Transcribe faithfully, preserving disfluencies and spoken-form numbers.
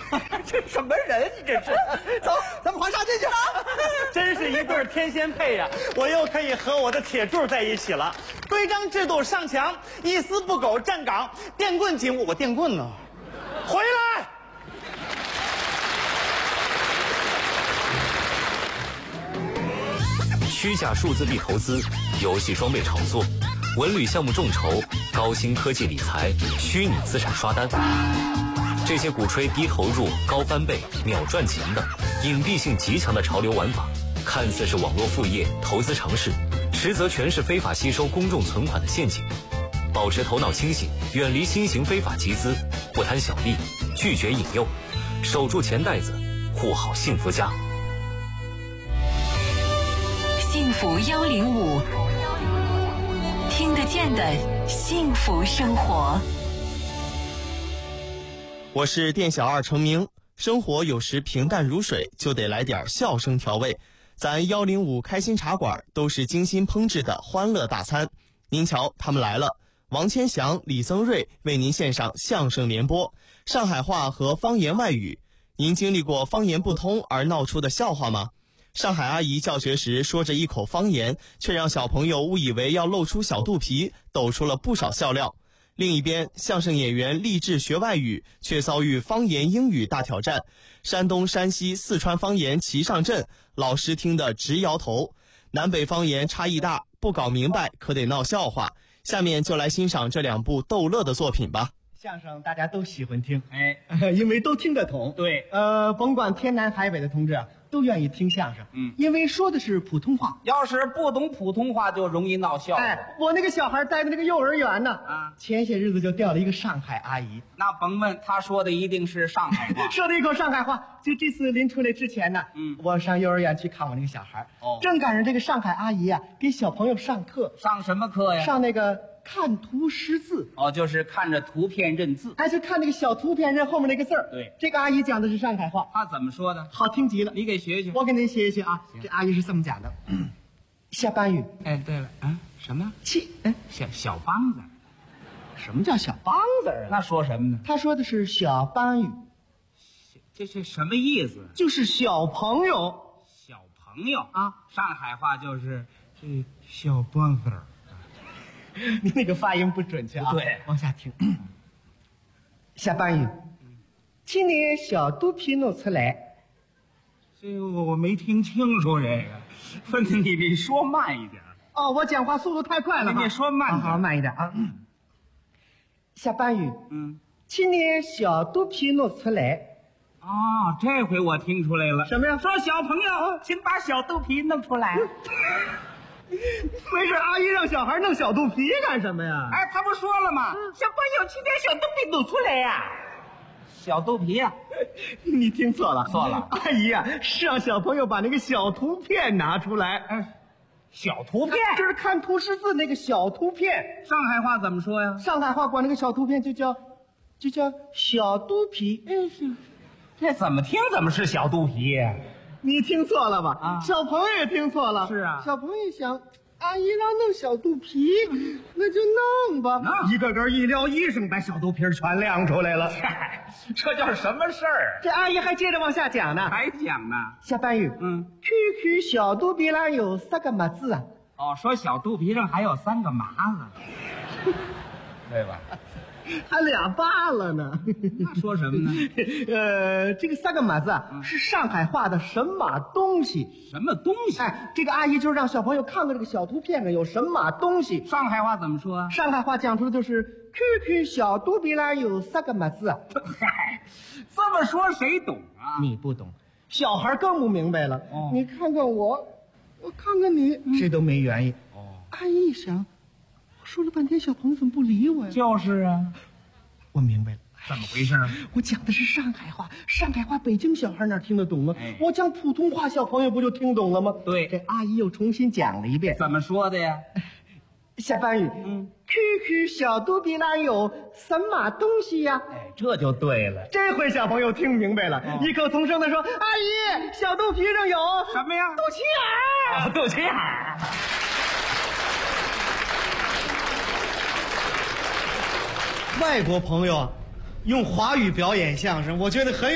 这什么人？你这是？走，咱们皇上进去。 真是一对天仙配呀！我又可以和我的铁柱在一起了。规章制度上墙，一丝不苟站岗，电棍紧握，我电棍呢？回来！ 虚假数字币投资、游戏装备炒作、文旅项目众筹、高新科技理财、虚拟资产刷单，这些鼓吹低投入、高翻倍、秒赚钱的隐蔽性极强的潮流玩法，看似是网络副业、投资尝试，实则全是非法吸收公众存款的陷阱。保持头脑清醒，远离新型非法集资，不贪小利，拒绝引诱，守住钱袋子，护好幸福家。 幸福幺零五，听得见的幸福生活。 我是店小二程明，生活有时平淡如水，就得来点笑声调味。咱幺零五开心茶馆都是精心烹制的欢乐大餐。您瞧，他们来了。王千祥、李增瑞为您献上相声联播，上海话和方言外语。您经历过方言不通而闹出的笑话吗？上海阿姨教学时说着一口方言，却让小朋友误以为要露出小肚皮，抖出了不少笑料。另一边，相声演员立志学外语，却遭遇方言英语大挑战。山东、山西、四川方言齐上阵，老师听得直摇头。南北方言差异大，不搞明白可得闹笑话。下面就来欣赏这两部逗乐的作品吧。 相声大家都喜欢听， 哎， 因为都听得懂。 对， 呃，甭管天南海北的同志啊，都愿意听相声。 嗯， 因为说的是普通话。 要是不懂普通话，就容易闹笑话。 哎，我那个小孩待的那个幼儿园呢， 啊， 前些日子就调了一个上海阿姨， 那甭问，他说的一定是上海话。 说的一口上海话。就这次临出来之前呢， 嗯， 我上幼儿园去看我那个小孩， 哦， 正赶上这个上海阿姨啊给小朋友上课， 上什么课呀？ 上那个看图识字。 哦，就是看着图片认字。 哎，就看那个小图片认后面那个字儿。 对， 这个阿姨讲的是上海话， 他怎么说的？ 好听极了。 你给学学。 我给您学一学啊。这阿姨是这么讲的：下班雨。 哎，对了，啊，什么？ 气？哎， 小小梆子。 什么叫小梆子啊？ 那说什么呢？ 他说的是小班语。 这是什么意思？ 就是小朋友。 小朋友啊， 上海话就是这小梆子儿。 你那个发音不准确啊。 对， 往下听。下班雨，请你小肚皮弄出来。 这个我没听清楚这个，分子你得说慢一点。 哦，我讲话速度太快了。 你得说慢点。 好，好，慢一点啊。下班雨， 嗯， 请你小肚皮弄出来。 哦，这回我听出来了。 什么呀？ 说小朋友，请把小肚皮弄出来。 没事，阿姨让小孩弄小肚皮干什么呀？ 哎，他不说了吗？小朋友，请把小肚皮弄出来呀。小肚皮呀、啊？ 你听错了， 错了。 阿姨呀、啊，是让小朋友把那个小图片拿出来。 哎，小图片就是看图识字那个小图片。 上海话怎么说呀？ 上海话管那个小图片就叫，就叫小肚皮。 哎，是。这怎么听怎么是小肚皮呀？ 你听错了吧？ 啊， 小朋友也听错了。 是啊， 小朋友想，阿姨让弄小肚皮，那就弄吧。 弄一个个一撩衣裳，把小肚皮全亮出来了。 这叫什么事儿？ 这阿姨还接着往下讲呢， 还讲呢。 下半语， 嗯 ，Q Q 小肚皮上有三个麻子啊。 哦，说小肚皮上还有三个麻子，对吧？ 还俩疤了呢。 那说什么呢？ 呃，这个三个麻子啊，嗯、是上海话的神马东西。 什么东西？ 哎，这个阿姨就是让小朋友看看这个小图片上有神马东西。 上海话怎么说啊？ 上海话讲出的就是 Q Q 小肚皮上有三个麻子啊。 嗨，这么说谁懂啊？ 你不懂，小孩更不明白了。 哦， 你看看我，我看看你，嗯、谁都没原因。 哦， 阿姨一想。说了半天，小朋友怎么不理我呀？ 就是啊， 我明白了， 怎么回事？ 我讲的是上海话，上海话北京小孩哪听得懂啊？ 哎、 我讲普通话，小朋友不就听懂了吗？ 对， 这阿姨又重新讲了一遍。 怎么说的呀？ 下半语， 嗯 ，Q Q 小肚皮哪有什么东西呀？ 哎，这就对了。 这回小朋友听明白了，哦、异口同声的说：“阿姨，小肚皮上有什么呀？ 肚脐眼儿。” 哦，肚脐眼儿。 外国朋友用华语表演相声，我觉得很有